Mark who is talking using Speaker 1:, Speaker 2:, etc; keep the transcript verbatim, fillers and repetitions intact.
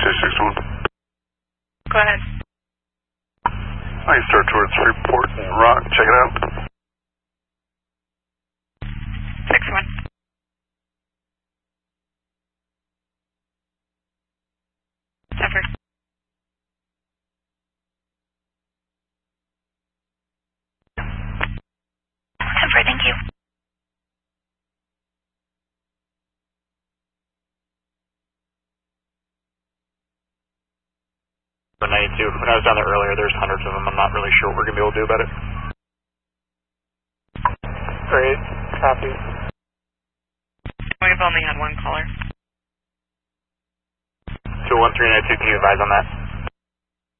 Speaker 1: two six one.
Speaker 2: Go ahead.
Speaker 1: I start towards Freeport and Rock. Check it out.
Speaker 2: six one. Effort. Effort, thank you.
Speaker 3: ninety-two. When I was down there earlier, there's hundreds of them. I'm not really sure what we're going to be able to do about it.
Speaker 4: Great. Copy.
Speaker 2: We've only had one caller.
Speaker 3: two one three nine two, can you advise on that?